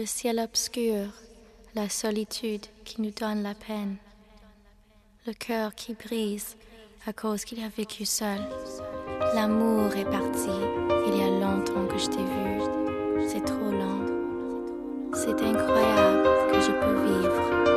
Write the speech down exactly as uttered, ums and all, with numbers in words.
le ciel obscur, la solitude qui nous donne la peine, le cœur qui brise à cause qu'il a vécu seul. L'amour est parti, il y a longtemps que je t'ai vu.